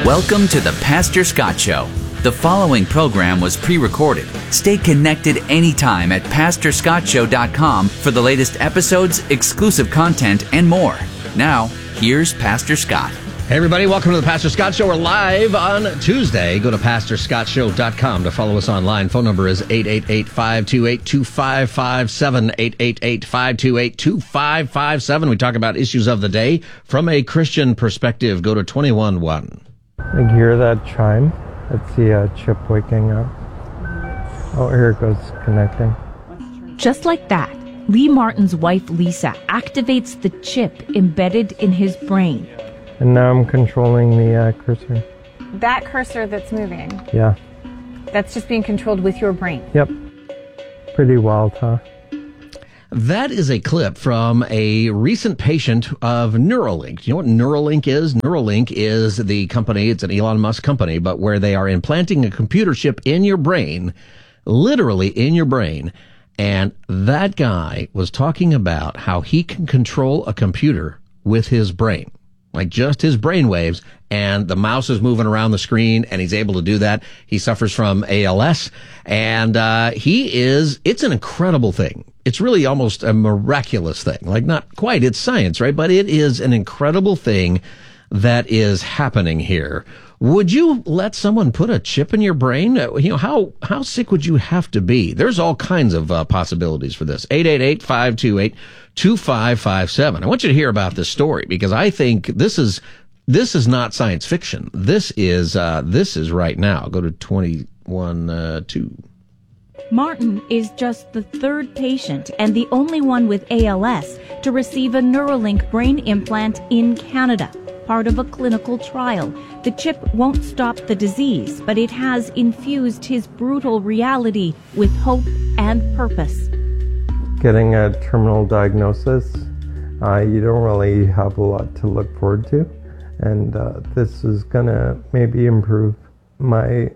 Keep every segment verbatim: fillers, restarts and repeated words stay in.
Welcome to the Pastor Scott Show. The following program was pre-recorded. Stay connected anytime at pastor scott show dot com for the latest episodes, exclusive content, and more. Now, here's Pastor Scott. Hey everybody, welcome to the Pastor Scott Show. We're live on Tuesday. Go to pastor scott show dot com to follow us online. Phone number is eight eight eight, five two eight, two five five seven, eight eight eight, five two eight, two five five seven. We talk about issues of the day from a Christian perspective. Go to twenty-one one. I hear that chime. Let's see a chip waking up. Oh, here it goes, connecting. Just like that, Lee Martin's wife Lisa activates the chip embedded in his brain. And now I'm controlling the uh, cursor. That cursor that's moving, Yeah. that's just being controlled with your brain. Yep. Pretty wild, huh? That is a clip from a recent patient of Neuralink. Do you know what Neuralink is? Neuralink is the company, it's an Elon Musk company, but where they are implanting a computer chip in your brain, literally in your brain. And that guy was talking about how he can control a computer with his brain. Like just his brain waves, and the mouse is moving around the screen, and he's able to do that. He suffers from A L S, and uh he is, it's an incredible thing. It's really almost a miraculous thing. Like not quite, it's science, right? But it is an incredible thing that is happening here. Would you let someone put a chip in your brain? You know, how how sick would you have to be? There's all kinds of uh, possibilities for this. eight eight eight, five two eight, two five five seven. I want you to hear about this story because I think this is this is not science fiction. This is uh, this is right now. Go to twenty-one uh, two. Martin is just the third patient and the only one with A L S to receive a Neuralink brain implant in Canada, part of a clinical trial. The chip won't stop the disease, but it has infused his brutal reality with hope and purpose. Getting a terminal diagnosis, uh, you don't really have a lot to look forward to. And uh, this is going to maybe improve my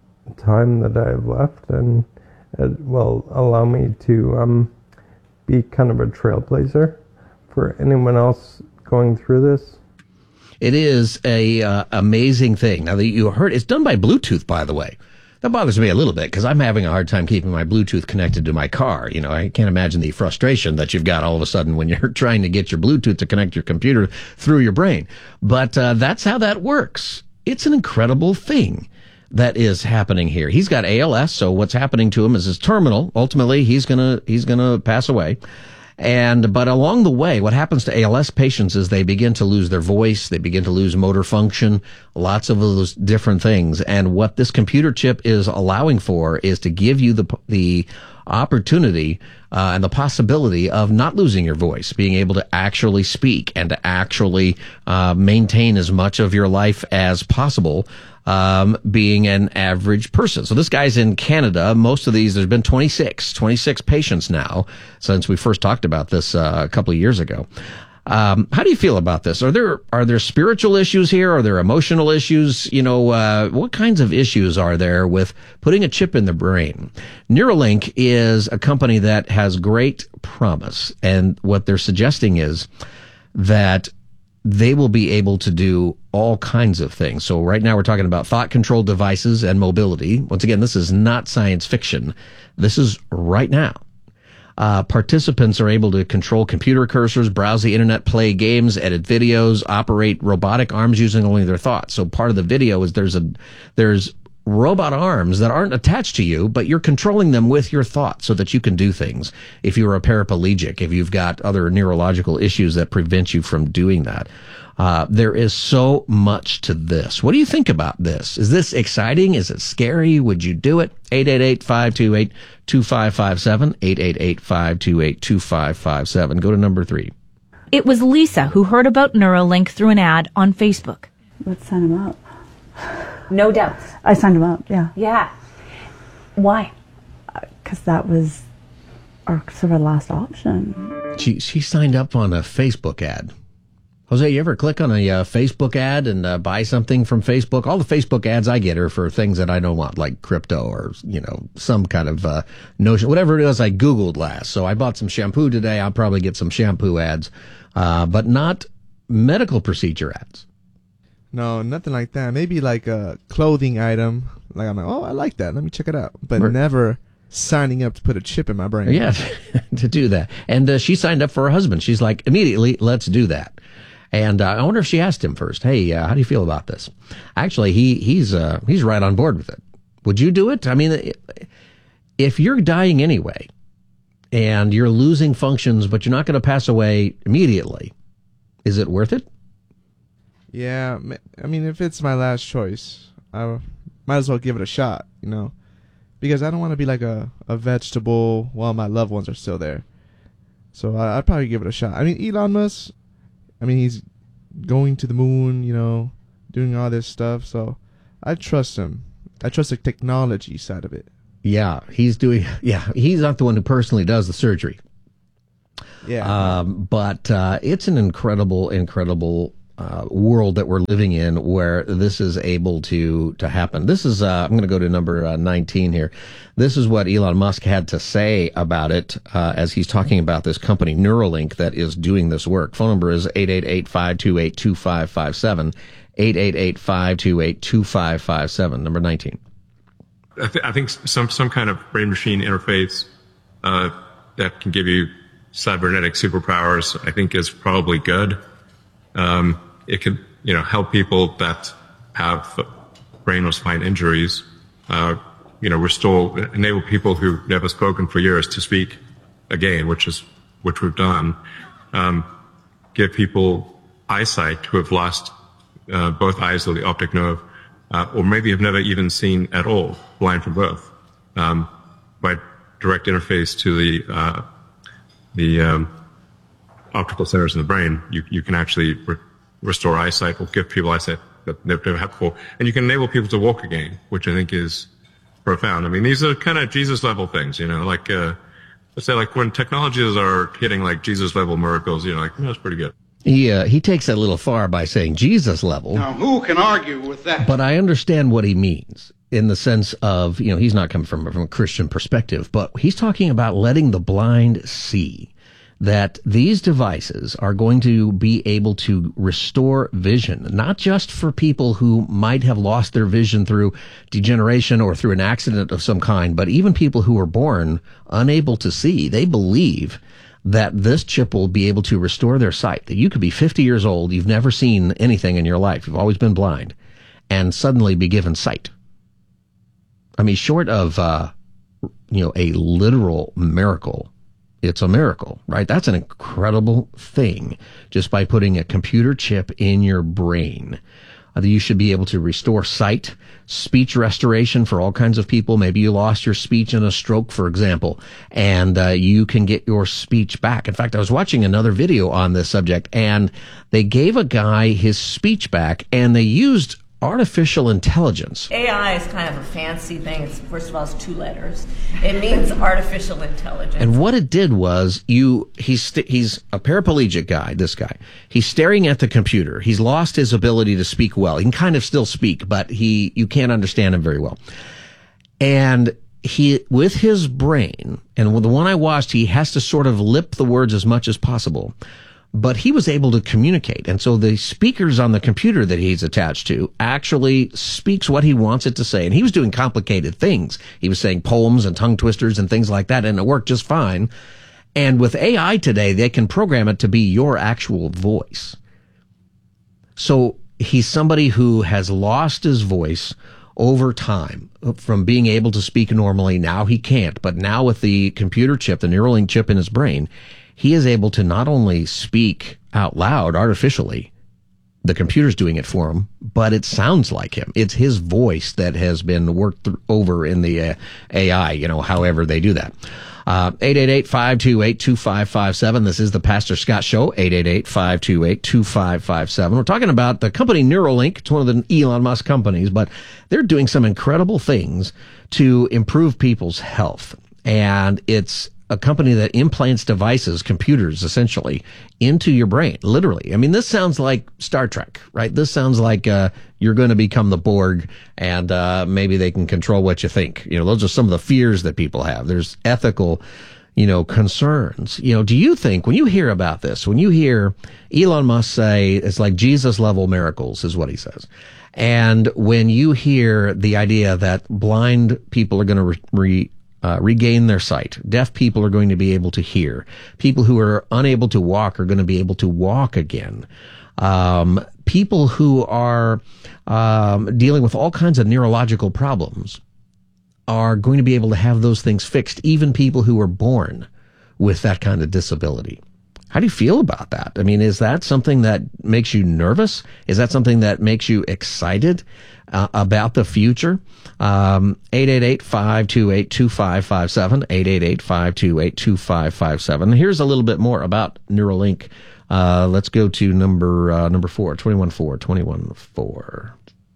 time that I have left, and it will allow me to um, be kind of a trailblazer for anyone else going through this. It is a uh, amazing thing. Now that you heard, it's done by Bluetooth, by the way. That bothers me a little bit because I'm having a hard time keeping my Bluetooth connected to my car. You know, I can't imagine the frustration that you've got all of a sudden when you're trying to get your Bluetooth to connect your computer through your brain. But uh, that's how that works. It's an incredible thing that is happening here. He's got A L S, so what's happening to him is his terminal. Ultimately, he's gonna he's gonna pass away. And, but along the way, what happens to A L S patients is they begin to lose their voice, they begin to lose motor function, lots of those different things. And what this computer chip is allowing for is to give you the, the opportunity, uh, and the possibility of not losing your voice, being able to actually speak and to actually, uh, maintain as much of your life as possible. Um, being an average person. So this guy's in Canada. Most of these, there's been twenty-six, twenty-six patients now since we first talked about this uh, a couple of years ago. Um, how do you feel about this? Are there, are there spiritual issues here? Are there emotional issues? You know, uh, what kinds of issues are there with putting a chip in the brain? Neuralink is a company that has great promise. And what they're suggesting is that they will be able to do all kinds of things. So right now we're talking about thought control devices and mobility. Once again, this is not science fiction. This is right now. Uh, participants are able to control computer cursors, browse the internet, play games, edit videos, operate robotic arms using only their thoughts. So part of the video is there's a, there's robot arms that aren't attached to you, but you're controlling them with your thoughts so that you can do things. If you're a paraplegic, if you've got other neurological issues that prevent you from doing that. Uh, there is so much to this. What do you think about this? Is this exciting? Is it scary? Would you do it? eight eight eight, five two eight, two five five seven, eight eight eight, five two eight, two five five seven. Go to number three. It was Lisa who heard about Neuralink through an ad on Facebook. Let's sign him up. No doubt. I signed him up, yeah. Yeah. Why? Because that was our sort of last option. She, she signed up on a Facebook ad. Jose, you ever click on a uh, Facebook ad and uh, buy something from Facebook? All the Facebook ads I get are for things that I don't want, like crypto or, you know, some kind of uh, notion, whatever it is I Googled last. So I bought some shampoo today. I'll probably get some shampoo ads, uh, but not medical procedure ads. No, nothing like that. Maybe like a clothing item. Like I'm like, oh, I like that. Let me check it out. But Right. never signing up to put a chip in my brain. Yeah, to do that. And uh, she signed up for her husband. She's like, immediately, let's do that. And uh, I wonder if she asked him first, hey, uh, how do you feel about this? Actually, he he's uh, he's right on board with it. Would you do it? I mean, if you're dying anyway and you're losing functions, but you're not going to pass away immediately, is it worth it? Yeah, ma- I mean, if it's my last choice, I might as well give it a shot, you know? Because I don't want to be like a, a vegetable while my loved ones are still there. So I, I'd probably give it a shot. I mean, Elon Musk, I mean, he's going to the moon, you know, doing all this stuff. So I trust him. I trust the technology side of it. Yeah, he's doing, yeah, he's not the one who personally does the surgery. Yeah. Um, but uh, it's an incredible, incredible uh, world that we're living in where this is able to to happen. This is, uh, I'm going to go to number uh, nineteen here. This is what Elon Musk had to say about it uh, as he's talking about this company, Neuralink, that is doing this work. Phone number is eight eight eight, five two eight, two five five seven, eight eight eight, five two eight, two five five seven, number nineteen. I, th- I think some some kind of brain-machine interface uh, that can give you cybernetic superpowers, I think, is probably good. Um, it could, you know, help people that have brain or spine injuries. Uh, you know, restore, enable people who've never spoken for years to speak again, which is which we've done. Um, give people eyesight who have lost uh, both eyes or the optic nerve, uh, or maybe have never even seen at all, blind from birth, um, by direct interface to the uh, the um, optical centers in the brain. You you can actually re- restore eyesight or give people eyesight that they've never had before, and you can enable people to walk again, which I think is profound. I mean, these are kind of Jesus level things, you know, like uh, let's say like when technologies are hitting like Jesus level miracles, you know, like you know, that's pretty good. He uh, he takes that a little far by saying Jesus level. Now, who can argue with that? But I understand what he means in the sense of, you know, he's not coming from, from a Christian perspective, but he's talking about letting the blind see that these devices are going to be able to restore vision, not just for people who might have lost their vision through degeneration or through an accident of some kind, but even people who were born unable to see. They believe that this chip will be able to restore their sight, that you could be fifty years old, you've never seen anything in your life, you've always been blind, and suddenly be given sight. I mean, short of, uh, you know, a literal miracle, it's a miracle, right? That's an incredible thing just by putting a computer chip in your brain. Uh, you should be able to restore sight, speech restoration for all kinds of people. Maybe you lost your speech in a stroke, for example, and uh, you can get your speech back. In fact, I was watching another video on this subject, and they gave a guy his speech back, and they used artificial intelligence. A I is kind of a fancy thing. It's, first of all, it's two letters. It means artificial intelligence. And what it did was, you he's st- he's a paraplegic guy, this guy. He's staring at the computer. He's lost his ability to speak well. He can kind of still speak, but he you can't understand him very well. And he, with his brain, and with the one I watched, he has to sort of lip the words as much as possible. But he was able to communicate. And so the speakers on the computer that he's attached to actually speaks what he wants it to say. And he was doing complicated things. He was saying poems and tongue twisters and things like that, and it worked just fine. And with A I today, they can program it to be your actual voice. So he's somebody who has lost his voice over time from being able to speak normally. Now he can't. But now with the computer chip, the Neuralink chip in his brain, he is able to not only speak out loud artificially, the computer's doing it for him, but it sounds like him. It's his voice that has been worked th- over in the uh, A I, you know, however they do that. Uh, eight eight eight, five two eight, two five five seven. This is the Pastor Scott Show, eight eight eight, five two eight, two five five seven. We're talking about the company Neuralink. It's one of the Elon Musk companies, but they're doing some incredible things to improve people's health. And it's a company that implants devices, computers essentially, into your brain, literally. I mean, this sounds like Star Trek, right? This sounds like uh, you're going to become the Borg, and uh, maybe they can control what you think. You know, those are some of the fears that people have. There's ethical you know, concerns. You know, do you think when you hear about this, when you hear Elon Musk say it's like Jesus level miracles is what he says. And when you hear the idea that blind people are going to re, re, uh, regain their sight, deaf people are going to be able to hear, people who are unable to walk are going to be able to walk again, um, people who are um, dealing with all kinds of neurological problems are going to be able to have those things fixed, even people who were born with that kind of disability. How do you feel about that? I mean, is that something that makes you nervous? Is that something that makes you excited uh, about the future? Um, eight eight eight, five two eight, two five five seven, eight eight eight, five two eight, two five five seven. Here's a little bit more about Neuralink. Uh, let's go to number uh, number four, twenty-one four, twenty-one four.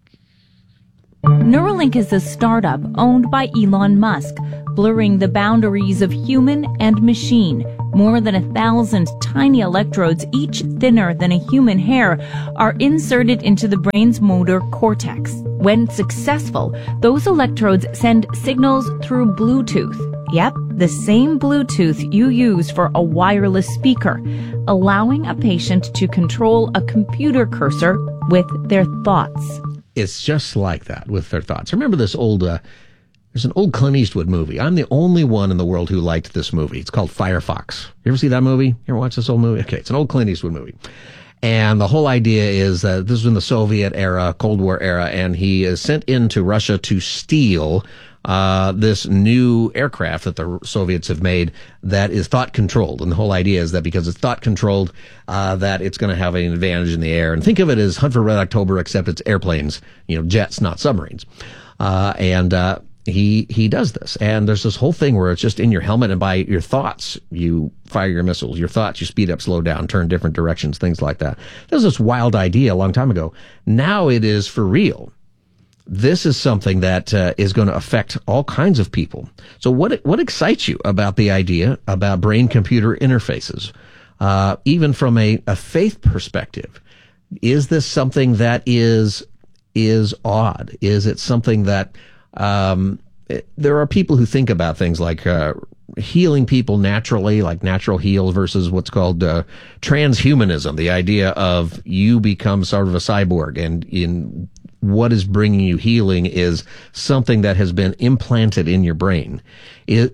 Neuralink is a startup owned by Elon Musk, blurring the boundaries of human and machine. More than a thousand tiny electrodes, each thinner than a human hair, are inserted into the brain's motor cortex. When successful, those electrodes send signals through Bluetooth. Yep, the same Bluetooth you use for a wireless speaker, allowing a patient to control a computer cursor with their thoughts. It's just like that with their thoughts. Remember this old, uh, there's an old Clint Eastwood movie. I'm the only one in the world who liked this movie. It's called Firefox. You ever see that movie? You ever watch this old movie? Okay, it's an old Clint Eastwood movie. And the whole idea is that this was in the Soviet era, Cold War era, and he is sent into Russia to steal uh this new aircraft that the Soviets have made that is thought controlled. And the whole idea is that because it's thought controlled, uh that it's going to have an advantage in the air. And think of it as Hunt for Red October, except it's airplanes, you know, jets, not submarines. Uh and uh he he does this. And there's this whole thing where it's just in your helmet, and by your thoughts you fire your missiles. Your thoughts, you speed up, slow down, turn different directions, things like that. There's this wild idea a long time ago. Now it is for real. This is something that uh, is going to affect all kinds of people. So what what excites you about the idea about brain-computer interfaces, uh, even from a, a faith perspective? Is this something that is is odd? Is it something that um, it, there are people who think about things like uh, healing people naturally, like natural heal, versus what's called uh, transhumanism, the idea of you become sort of a cyborg, and in what is bringing you healing is something that has been implanted in your brain. It,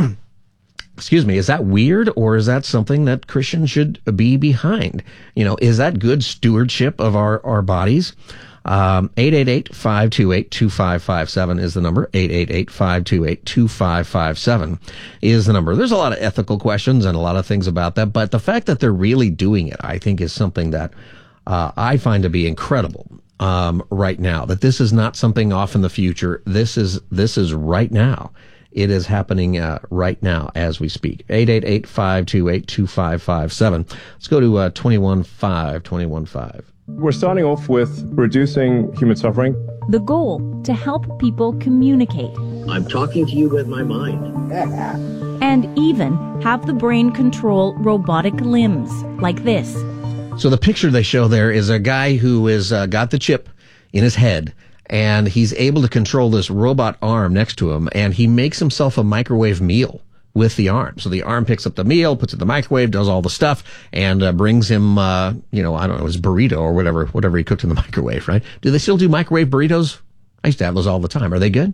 excuse me, is that weird, or is that something that Christians should be behind? You know, is that good stewardship of our, our bodies? Um, eight eight eight, five two eight, two five five seven is the number. eight eight eight, five two eight, two five five seven is the number. There's a lot of ethical questions and a lot of things about that, but the fact that they're really doing it, I think, is something that uh, I find to be incredible. Um, right now, that this is not something off in the future. This is, this is right now. It is happening, uh, right now as we speak. eight eight eight, five two eight, two five five seven. Let's go to, uh, twenty-one five, twenty-one five. We're starting off with reducing human suffering. The goal, to help people communicate. I'm talking to you with my mind. And even have the brain control robotic limbs, like this. So the picture they show there is a guy who is uh, got the chip in his head, and he's able to control this robot arm next to him, and he makes himself a microwave meal with the arm. So the arm picks up the meal, puts it in the microwave, does all the stuff, and uh, brings him, uh, you know, I don't know, his burrito or whatever, whatever he cooked in the microwave, right? Do they still do microwave burritos? I used to have those all the time. Are they good?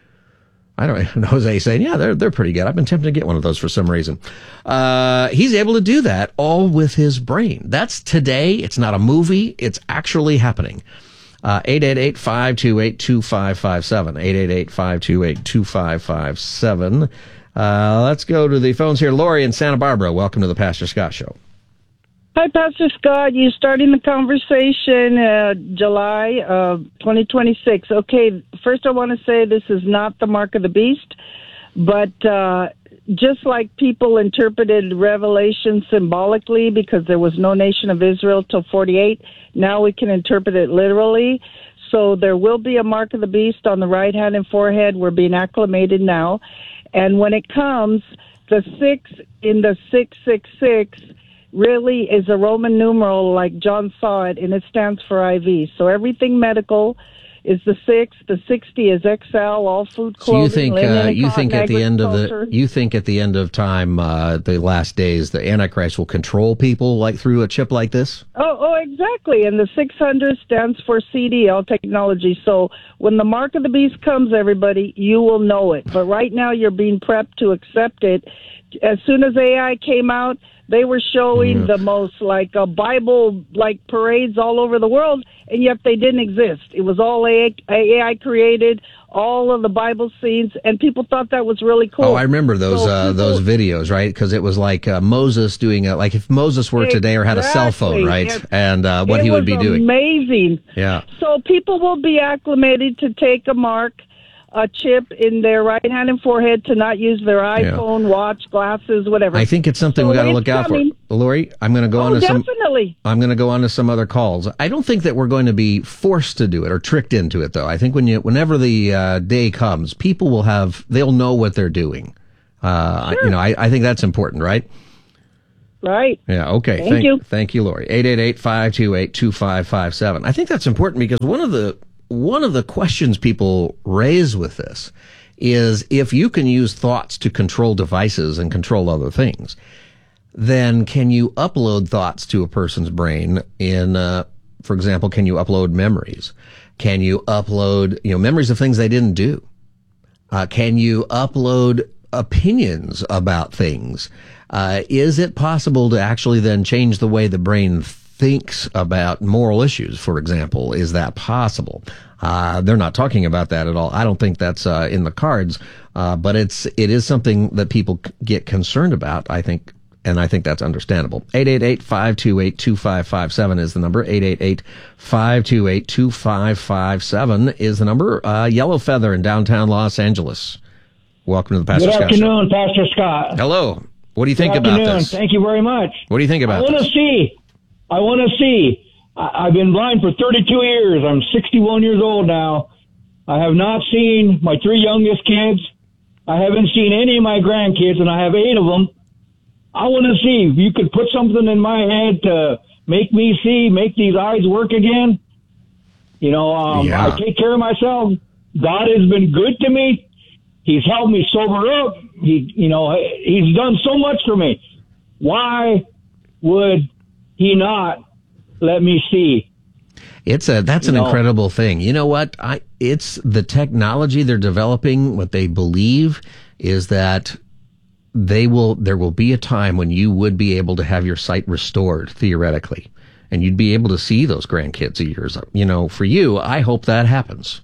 I don't know. Jose saying, yeah, they're they're pretty good. I've been tempted to get one of those for some reason. Uh, he's able to do that all with his brain. That's today. It's not a movie. It's actually happening. Uh, eight eight eight, five two eight, two five five seven. eight eight eight, five two eight, two five five seven. Uh, let's go to the phones here. Lori in Santa Barbara. Welcome to the Pastor Scott Show. Hi, Pastor Scott. You're starting the conversation uh, July of twenty twenty-six. Okay, first I want to say this is not the mark of the beast, but uh, just like people interpreted Revelation symbolically because there was no nation of Israel till forty-eight, now we can interpret it literally. So there will be a mark of the beast on the right hand and forehead. We're being acclimated now. And when it comes, the six in the six six six really is a Roman numeral like John saw it, and it stands for I V. So everything medical is the six. The sixty is X L, all food, So clothing, you think linen, uh, and you think cotton at the end of the agriculture. you think at the end of time, uh, the last days, the Antichrist will control people like through a chip like this? Oh, oh, exactly. And the six hundred stands for C D L technology. So when the mark of the beast comes, everybody, you will know it. But right now, you're being prepped to accept it. As soon as A I came out, they were showing Mm. the most like uh, Bible like parades all over the world, and yet they didn't exist. It was all A I created, all of the Bible scenes, and people thought that was really cool. Oh, I remember those So uh, people- those videos, right? Because it was like uh, Moses doing a, like if Moses were today or had a cell phone, Exactly. right? It- and uh, what it he would was be doing. Amazing. Yeah. So people will be acclimated to take a mark, a chip in their right hand and forehead to not use their iPhone, watch, glasses, whatever. I think it's something So we got to it's look out coming. for. Lori, I'm going to go Oh, on to some. definitely. I'm going to go on to some other calls. I don't think that we're going to be forced to do it or tricked into it, though. I think when you, whenever the uh, day comes, people will have, they'll know what they're doing. Uh, Sure. You know, I, I think that's important, right? Right. Yeah. Okay. Thank you. Thank you, Lori. eight eight eight, five two eight, two five five seven. I think that's important because one of the one of the questions people raise with this is if you can use thoughts to control devices and control other things, then can you upload thoughts to a person's brain in, uh, for example, can you upload memories? Can you upload, you know, memories of things they didn't do? Uh, can you upload opinions about things? Uh, is it possible to actually then change the way the brain thinks about moral issues, for example? Is that possible? Uh, they're not talking about that at all. I don't think that's uh, in the cards, uh, but it's it is something that people c- get concerned about, I think, and I think that's understandable. eight eight eight, five two eight, two five five seven is the number. eight eight eight, five two eight, two five five seven is the number. Uh, Yellow Feather in downtown Los Angeles. Welcome to the Pastor Good Scott Show. afternoon, Pastor Scott. Hello. What do you think Good about afternoon. this? Thank you very much. What do you think about I want this? to see. I want to see. I, I've been blind for thirty-two years. I'm sixty-one years old now. I have not seen my three youngest kids. I haven't seen any of my grandkids, and I have eight of them. I want to see if you could put something in my head to make me see, make these eyes work again. You know, um, Yeah. I take care of myself. God has been good to me. He's helped me sober up. He, you know, he's done so much for me. Why would he not let me see? It's a that's an You know. incredible thing. You know what? I it's the technology they're developing. What they believe is that they will there will be a time when you would be able to have your sight restored theoretically, and you'd be able to see those grandkids of yours. You know, for you, I hope that happens.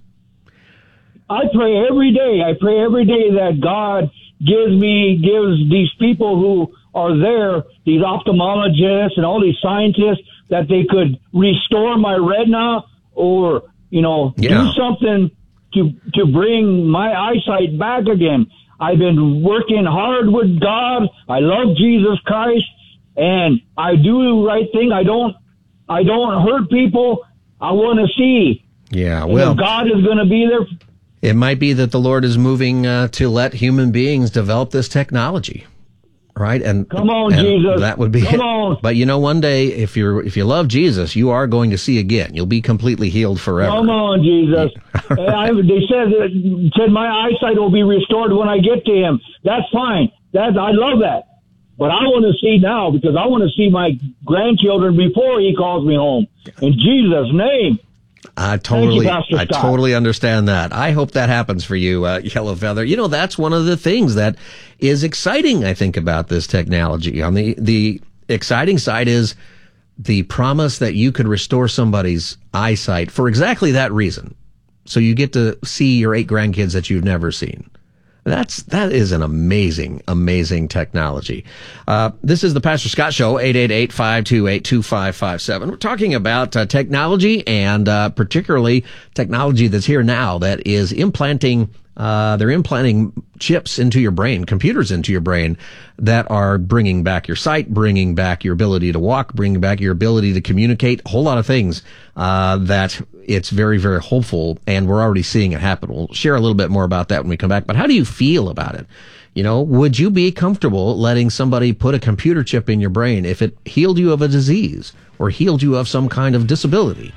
I pray every day. I pray every day that God gives me, gives these people who are there, these ophthalmologists and all these scientists, that they could restore my retina or, you know, Yeah. do something to, to bring my eyesight back again. I've been working hard with God. I love Jesus Christ and I do the right thing. I don't, I don't hurt people. I want to see. Yeah, And well, if God is going to be there. it might be that the Lord is moving uh, to let human beings develop this technology, right? And Come on, and Jesus. that would be Come it. on. But you know, one day, if you're if you love Jesus, you are going to see again. You'll be completely healed forever. Come on, Jesus. I, they said that, said my eyesight will be restored when I get to him. That's fine. That I love that. But I want to see now because I want to see my grandchildren before he calls me home. In Jesus' name. I totally, Thank you, Pastor I Scott. totally understand that. I hope that happens for you, uh, Yellow Feather. You know, that's one of the things that is exciting, I think, about this technology. On the, the exciting side is the promise that you could restore somebody's eyesight for exactly that reason. So you get to see your eight grandkids that you've never seen. That's, that is an amazing, amazing technology. Uh, this is the Pastor Scott Show, eight eight eight, five two eight, two five five seven. We're talking about uh, technology and, uh, particularly technology that's here now that is implanting, uh, they're implanting chips into your brain, computers into your brain that are bringing back your sight, bringing back your ability to walk, bringing back your ability to communicate, a whole lot of things, uh, that it's very, very hopeful, and we're already seeing it happen. We'll share a little bit more about that when we come back. But how do you feel about it? You know, would you be comfortable letting somebody put a computer chip in your brain if it healed you of a disease or healed you of some kind of disability?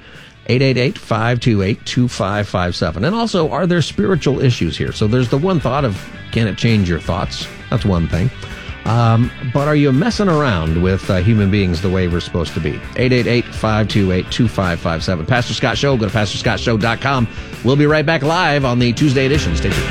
eight eight eight, five two eight, two five five seven. And also, are there spiritual issues here? So there's the one thought of, can it change your thoughts? That's one thing. Um, but are you messing around with uh, human beings the way we're supposed to be? eight eight eight, five two eight, two five five seven. Pastor Scott Show. Go to pastor scott show dot com. We'll be right back live on the Tuesday edition. Stay tuned.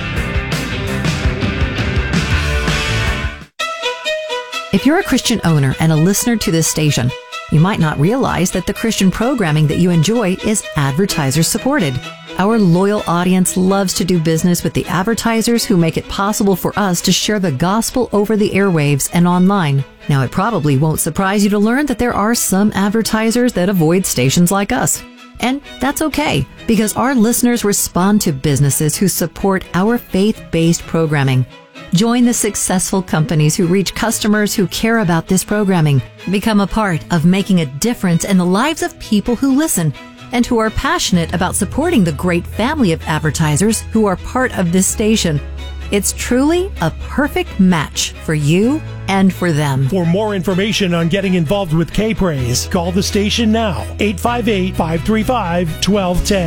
If you're a Christian owner and a listener to this station, you might not realize that the Christian programming that you enjoy is advertiser supported. Our loyal audience loves to do business with the advertisers who make it possible for us to share the gospel over the airwaves and online. Now, it probably won't surprise you to learn that there are some advertisers that avoid stations like us. And that's okay, because our listeners respond to businesses who support our faith-based programming. Join the successful companies who reach customers who care about this programming. Become a part of making a difference in the lives of people who listen and who are passionate about supporting the great family of advertisers who are part of this station. It's truly a perfect match for you and for them. For more information on getting involved with K-Praise, call the station now, eight five eight, five three five, one two one zero.